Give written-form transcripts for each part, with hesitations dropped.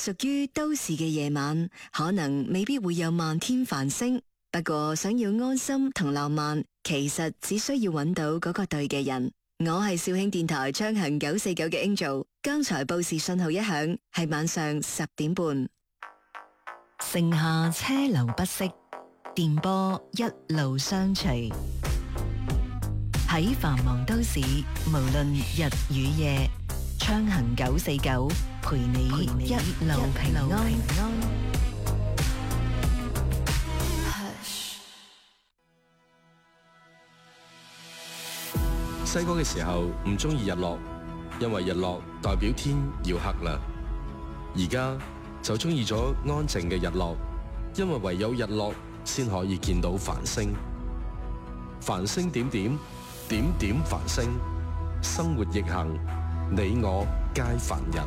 屬於都市嘅夜晚，可能未必會有漫天繁星。不過想要安心同浪漫，其實只需要揾到嗰個對嘅人。我係兆興電台昌行949嘅 Angel，剛才報時信號一響，係晚上10點半。盛夏車流不息，電波一路相隨。喺繁忙都市，無論日與夜，昌行949陪你一路平安。 細個嘅時候唔中意日落，因為日落代表天要黑啦。而家就中意咗安靜嘅日落，因為唯有日落先可以見到繁星。繁星點點，點點繁星，生活逆行，你我皆凡人。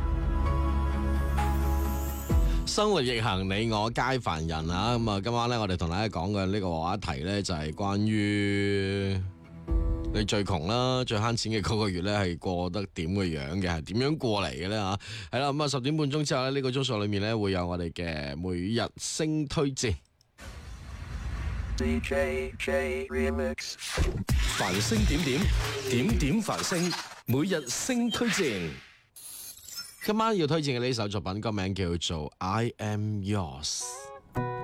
生活逆行，你我皆凡人啊！咁啊，今晚咧我哋同大家講嘅呢個話題咧就係關於你最窮啦、最慳錢嘅嗰個月咧，係過得點嘅樣嘅，係點樣過嚟嘅咧嚇？係啦，咁啊10點半鐘之後咧，呢個鐘數裏面咧會有我哋嘅每日星推薦。 DJ Remix， 繁星點點，點點繁星，每日星推薦。 今晚要推薦嘅呢首作品個名叫做《I Am Yours》。